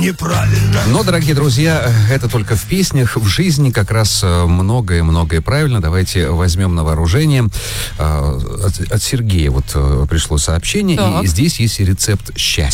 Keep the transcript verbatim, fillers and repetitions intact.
неправильно. Но, дорогие друзья, это только в песнях. В жизни как раз многое-многое правильно. Давайте возьмем на вооружение. От, от Сергея вот пришло сообщение, Так. и здесь есть рецепт счастья.